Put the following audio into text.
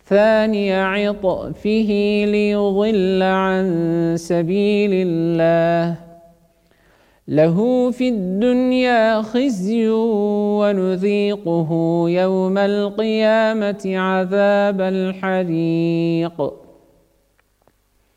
ثاني عطفه ليضل عن سبيل الله له في الدنيا خزي ونذيقه يوم القيامة عذاب الحريق